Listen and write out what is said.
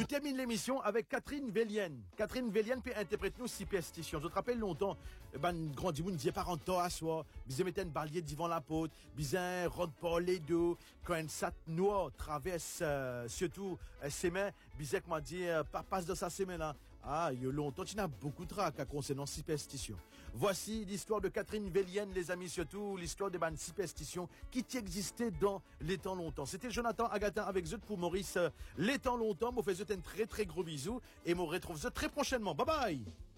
termine l'émission avec Catherine Vélienne. Catherine Vélienne peut interpréter nos superstitions. Je te rappelle longtemps, grand dit, vous ne disiez pas rentrer à soi, bisez mettez un balier devant la porte, bisez rentre par les deux, quand un sat noir traverse, surtout, ses mains, bisez, comment dire, passe de sa semaine là. Ah, il y a longtemps, tu n'as beaucoup de trac concernant superstition. Voici l'histoire de Catherine Vélienne, les amis, surtout l'histoire des bandes superstitions qui existaient dans les temps longtemps. C'était Jonathan Agatin avec Zut pour Maurice, les temps longtemps. Moi, fais un très très gros bisou et me retrouve très prochainement. Bye bye!